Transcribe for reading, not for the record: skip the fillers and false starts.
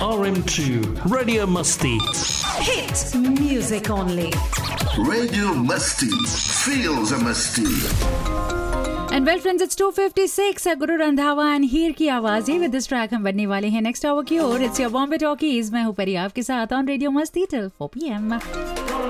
RM2 Radio Musti. Hit music only. Radio Musti. Feels a Musti. And well friends, it's 2:56. Guru Randhawa and Heer की आवाज़ है. With this track हम बढ़ने वाले हैं next hour की ओर. It's your Bombay Talkies. मैं हूँ परी आपके साथ on Radio Masti till 4 PM.